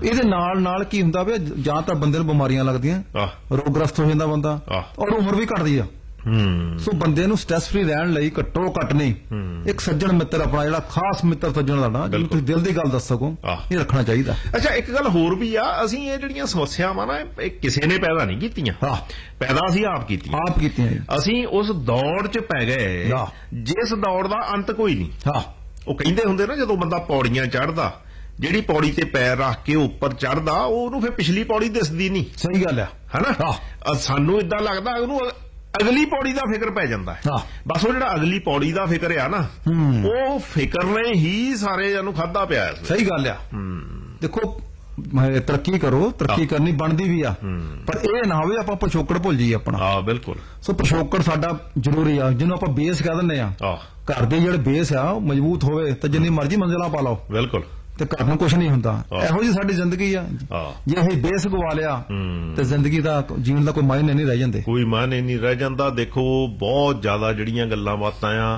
ਇਹਦੇ ਨਾਲ ਕੀ ਹੁੰਦਾ ਵੀ ਜਾਂ ਤਾਂ ਬੰਦੇ ਨੂੰ ਬਿਮਾਰੀਆਂ ਲੱਗਦੀਆਂ, ਰੋਗਗ੍ਰਸਤ ਹੋ ਜਾਂਦਾ ਬੰਦਾ, ਔਰ ਉਮਰ ਵੀ ਘਟਦੀ ਆ। ਸੋ ਬੰਦੇ ਨੂੰ ਸਟ੍ਰੈਸ ਫਰੀ ਰਹਿਣ ਲਈ ਘੱਟੋ ਘੱਟ ਨਹੀਂ ਇੱਕ ਸੱਜਣ ਮਿੱਤਰ ਆਪਣਾ ਜਿਹੜਾ ਖਾਸ ਮਿੱਤਰ ਸੱਜਣ ਦਾ ਜਿਹਨੂੰ ਤੁਸੀਂ ਦਿਲ ਦੀ ਗੱਲ ਦੱਸ ਸਕੋ, ਇਹ ਰੱਖਣਾ ਚਾਹੀਦਾ। ਅੱਛਾ, ਇੱਕ ਗੱਲ ਹੋਰ ਵੀ ਆ, ਅਸੀਂ ਇਹ ਜਿਹੜੀਆਂ ਸਮੱਸਿਆਵਾਂ ਨਾ ਇਹ ਕਿਸੇ ਨੇ ਪੈਦਾ ਨਹੀਂ ਕੀਤੀਆਂ, ਪੈਦਾ ਅਸੀਂ ਆਪ ਕੀਤੀਆਂ। ਅਸੀਂ ਉਸ ਦੌੜ 'ਚ ਪੈ ਗਏ ਜਿਸ ਦੌੜ ਦਾ ਅੰਤ ਕੋਈ ਨਹੀਂ। ਉਹ ਕਹਿੰਦੇ ਹੁੰਦੇ ਨਾ, ਜਦੋਂ ਬੰਦਾ ਪੌੜੀਆਂ ਚੜ੍ਹਦਾ, ਜਿਹੜੀ ਪੌੜੀ ਤੇ ਪੈਰ ਰੱਖ ਕੇ ਉੱਪਰ ਚੜ੍ਹਦਾ ਉਹਨੂੰ ਫਿਰ ਪਿਛਲੀ ਪੌੜੀ ਦਿਸਦੀ ਨਹੀਂ। ਸਹੀ ਗੱਲ ਆ, ਹਨਾ। ਸਾਨੂੰ ਏਦਾਂ ਲੱਗਦਾ ਉਹਨੂੰ ਅਗਲੀ ਪੌੜੀ ਦਾ ਫਿਕਰ ਪੈ ਜਾਂਦਾ ਹੈ। ਬਸ ਉਹ ਜਿਹੜਾ ਅਗਲੀ ਪੌੜੀ ਦਾ ਫਿਕਰ ਆ ਨਾ, ਉਹ ਫਿਕਰ ਨੇ ਹੀ ਸਾਰੇ ਨੂੰ ਖਾਧਾ ਪਿਆ। ਸਹੀ ਗੱਲ ਆ। ਦੇਖੋ, ਤਰੱਕੀ ਕਰੋ, ਤਰੱਕੀ ਕਰਨੀ ਬਣਦੀ ਵੀ ਆ, ਪਰ ਇਹ ਨਾ ਹੋਵੇ ਆਪਾਂ ਪਿਛੋਕੜ ਭੁੱਲ ਜਾਈਏ ਆਪਣਾ। ਬਿਲਕੁਲ। ਸੋ ਪਿਛੋਕੜ ਸਾਡਾ ਜ਼ਰੂਰੀ ਆ, ਜਿਹਨੂੰ ਆਪਾਂ ਬੇਸ ਕਹਿ ਦਿੰਦੇ ਆ। ਘਰ ਦੇ ਜਿਹੜੇ ਬੇਸ ਆ ਉਹ ਮਜ਼ਬੂਤ ਹੋਵੇ ਤਾਂ ਜਿੰਨੀ ਮਰਜ਼ੀ ਮੰਜ਼ਿਲਾਂ ਪਾ ਲਓ। ਬਿਲਕੁਲ। ਤੇ ਘਰ ਨੂੰ ਕੁਛ ਨਹੀਂ ਹੁੰਦਾ। ਇਹੋ ਜਿਹੀ ਸਾਡੀ ਜ਼ਿੰਦਗੀ ਆ, ਜੇ ਅਸੀਂ ਬੇਸ ਗਵਾ ਲਿਆ ਤੇ ਜ਼ਿੰਦਗੀ ਦਾ ਜੀਵਨ ਦਾ ਕੋਈ ਮਾਇਨੇ ਨਹੀਂ ਰਹਿ ਜਾਂਦੇ, ਕੋਈ ਮਾਇਨੇ ਨਹੀਂ ਰਹਿ ਜਾਂਦਾ। ਦੇਖੋ, ਬਹੁਤ ਜ਼ਿਆਦਾ ਜਿਹੜੀਆਂ ਗੱਲਾਂ ਬਾਤਾਂ ਆ,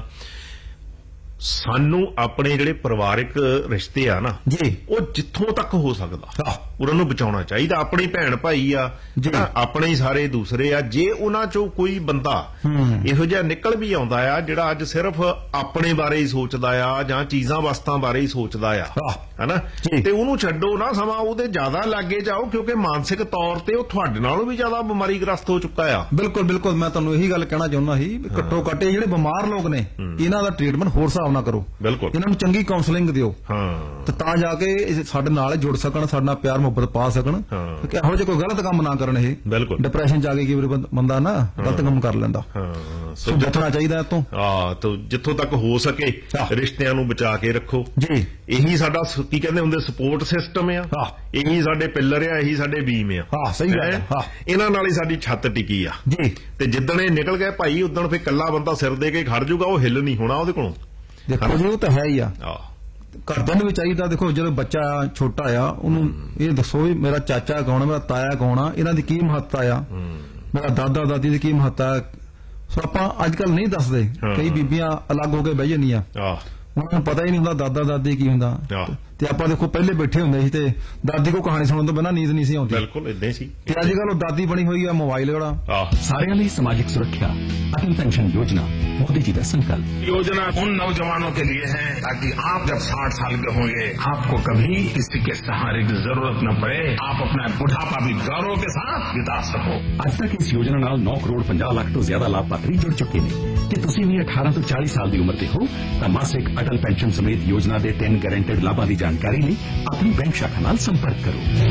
ਸਾਨੂੰ ਆਪਣੇ ਜਿਹੜੇ ਪਰਿਵਾਰਿਕ ਰਿਸ਼ਤੇ ਆ ਨਾ ਜੀ, ਉਹ ਜਿੱਥੋਂ ਤੱਕ ਹੋ ਸਕਦਾ ਉਹਨਾਂ ਨੂੰ ਬਚਾਉਣਾ ਚਾਹੀਦਾ। ਆਪਣੀ ਭੈਣ ਭਾਈ ਆ, ਆਪਣੇ ਸਾਰੇ ਦੂਸਰੇ ਆ, ਜੇ ਉਹਨਾਂ ਚੋਂ ਕੋਈ ਬੰਦਾ ਇਹੋ ਜਿਹਾ ਨਿਕਲ ਵੀ ਆਉਂਦਾ ਆ ਜਿਹੜਾ ਅੱਜ ਸਿਰਫ ਆਪਣੇ ਬਾਰੇ ਹੀ ਸੋਚਦਾ ਆ ਜਾਂ ਚੀਜ਼ਾਂ ਵਸਤਾਂ ਬਾਰੇ ਹੀ ਸੋਚਦਾ ਆ, ਹਨਾ, ਤੇ ਉਹਨੂੰ ਛੱਡੋ ਨਾ, ਸਮਾਂ ਉਹਦੇ ਜ਼ਿਆਦਾ ਲਾਗੇ ਜਾਓ, ਕਿਉਂਕਿ ਮਾਨਸਿਕ ਤੌਰ ਤੇ ਉਹ ਤੁਹਾਡੇ ਨਾਲੋਂ ਵੀ ਜ਼ਿਆਦਾ ਬਿਮਾਰੀਗ੍ਰਸਤ ਹੋ ਚੁੱਕਾ ਆ। ਬਿਲਕੁਲ ਬਿਲਕੁਲ। ਮੈਂ ਤੁਹਾਨੂੰ ਇਹੀ ਗੱਲ ਕਹਿਣਾ ਚਾਹੁੰਦਾ ਸੀ, ਘੱਟੋ ਘੱਟ ਇਹ ਜਿਹੜੇ ਬਿਮਾਰ ਲੋਕ ਨੇ ਇਹਨਾਂ ਦਾ ਟ੍ਰੀਟਮੈਂਟ ਹੋਰ ਹਿਸਾਬ ਨਾਲ ਕਰੋ। ਬਿਲਕੁਲ। ਇਹਨਾਂ ਨੂੰ ਚੰਗੀ ਕਾਉਂਸਲਿੰਗ ਦਿਓ ਤੇ ਤਾਂ ਜਾ ਕੇ ਸਾਡੇ ਨਾਲ ਜੁੜ ਸਕਣ, ਸਾਡੇ ਨਾਲ ਪਿਆਰ ਮੁਹੱਬਤ ਪਾ ਸਕਣ, ਕਿਉਂਕਿ ਇਹੋ ਜਿਹਾ ਕੋਈ ਗਲਤ ਕੰਮ ਨਾ ਕਰਨ। ਇਹ ਬਿਲਕੁਲ ਡਿਪਰੈਸ਼ਨ ਚ ਆ ਕੇ ਕਈ ਵਾਰੀ ਬੰਦਾ ਨਾ ਗਲਤ ਕੰਮ ਕਰ ਲੈਂਦਾ। ਸੋ ਬਚਣਾ ਚਾਹੀਦਾ ਇਤੋਂ। ਤਾਂ ਜਿੱਥੋਂ ਤੱਕ ਹੋ ਸਕੇ ਰਿਸ਼ਤਿਆਂ ਨੂੰ ਬਚਾ ਕੇ ਰੱਖੋ ਜੀ। ਇਹੀ ਸਾਡਾ ਕੀ ਕਹਿੰਦੇ ਹੁੰਦੇ ਸਪੋਰਟ ਸਿਸਟਮ ਆ, ਇਹੀ ਸਾਡੇ ਪਿੱਲਰ ਆ, ਇਹੀ ਸਾਡੇ ਬੀਮ ਆ। ਸਹੀ ਗੱਲ। ਇਹਨਾਂ ਨਾਲ ਹੀ ਸਾਡੀ ਛੱਤ ਟਿਕੀ ਆ ਜੀ। ਤੇ ਜਿੱਦਣ ਇਹ ਨਿਕਲ ਗਏ ਭਾਈ, ਉਦਣ ਫਿਰ ਇਕੱਲਾ ਬੰਦਾ ਸਿਰ ਦੇ ਕੇ ਖੜ ਜਾਊਗਾ, ਉਹ ਹਿੱਲ ਨਹੀਂ ਹੋਣਾ ਉਹਦੇ ਕੋਲੋਂ। ਦੇਖੋ ਜੀ, ਉਹ ਤਾਂ ਹੈ ਹੀ ਆ। ਘਰਦਿਆਂ ਨੂੰ ਵੀ ਚਾਹੀਦਾ, ਦੇਖੋ ਜਦੋਂ ਬੱਚਾ ਛੋਟਾ ਆ ਉਹਨੂੰ ਇਹ ਦੱਸੋ ਵੀ ਮੇਰਾ ਚਾਚਾ ਕੌਣ ਆ, ਮੇਰਾ ਤਾਇਆ ਕੌਣ ਆ, ਇਹਨਾਂ ਦੀ ਕੀ ਮਹੱਤਤਾ ਆ, ਮੇਰਾ ਦਾਦਾ ਦਾਦੀ ਦੀ ਕੀ ਮਹੱਤਤਾ। ਸੋ ਆਪਾਂ ਅੱਜ ਕੱਲ ਨਹੀਂ ਦੱਸਦੇ, ਕਈ ਬੀਬੀਆਂ ਅਲੱਗ ਹੋ ਕੇ ਬਹਿ ਜਾਂਦੀਆਂ, ਉਹਨਾਂ ਨੂੰ ਪਤਾ ਹੀ ਨਹੀਂ ਹੁੰਦਾ ਦਾਦਾ ਦਾਦੀ ਕੀ ਹੁੰਦਾ। ਤੇ ਆਪਾਂ ਦੇਖੋ ਪਹਿਲੇ ਬੈਠੇ ਹੁੰਦੇ ਸੀ ਤੇ ਦਾਦੀ ਕੋ ਕਹਾਣੀ ਸੁਣਨ ਤੋਂ ਬਿਨਾਂ ਨੀਂਦ ਨਹੀਂ ਸੀ ਆਉਂਦੀ। ਬਿਲਕੁਲ ਇਦਾਂ ਹੀ ਸੀ। ਤੇ ਅੱਜ ਕੱਲ ਉਹ ਦਾਦੀ ਬਣੀ ਹੋਈ ਆ ਮੋਬਾਈਲ ਵਾਲਾ। सारे लिए सामाजिक सुरक्षा अटल पेंशन योजना मोदी जी का संकल्प। योजना उन नौजवानों के लिए है ताकि आप जब 60 साल के होंगे आपको कभी किसी के सहारे की जरूरत न पड़े, आप अपना बुढ़ापा भी गौरव के साथ बिता सको। ਅੱਜ तक इस योजना ਨਾਲ 9 ਕਰੋੜ 50 ਲੱਖ ਤੋਂ ਜ਼ਿਆਦਾ ਲਾਭਪਾਤਰੀ ਜੁੜ ਚੁੱਕੇ ਨੇ। ਕਿ ਤੁਸੀਂ ਵੀ 18 ਤੋਂ 40 ਸਾਲ ਦੀ ਉਮਰ ਦੇ ਹੋ ਤਾਂ ਮਾਸਿਕ ਅਟਲ ਪੈਨਸ਼ਨ ਸਮੇਤ ਯੋਜਨਾ ਦੇ 3 ਗਾਰੰਟਿਡ ਲਾਭਾਂ ਦੀ ਜਾਣਕਾਰੀ ਲਈ ਆਪਣੀ ਬੈਂਕ ਸ਼ਾਖਾ ਨਾਲ ਸੰਪਰਕ ਕਰੋ।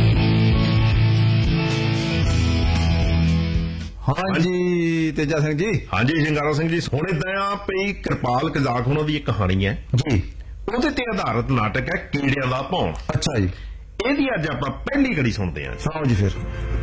ਹਾਂਜੀ ਤੇਜਾ ਸਿੰਘ ਜੀ। ਹਾਂਜੀ ਸ਼ਿੰਗਾਰਾ ਸਿੰਘ ਜੀ। ਹੁਣ ਏਦਾਂ ਆ ਪਈ ਕਿਰਪਾਲ ਕਜ਼ਾਕ ਉਹਨਾਂ ਦੀ ਇੱਕ ਕਹਾਣੀ ਹੈ ਜੀ, ਉਹਦੇ ਤੇ ਆਧਾਰਿਤ ਨਾਟਕ ਹੈ ਕੀੜਿਆਂ ਦਾ ਭੌਣ। ਅੱਛਾ ਜੀ। ਇਹਦੀ ਅੱਜ ਆਪਾਂ ਪਹਿਲੀ ਕੜੀ ਸੁਣਦੇ ਹਾਂ। ਸੁਣਾਓ ਜੀ ਫਿਰ।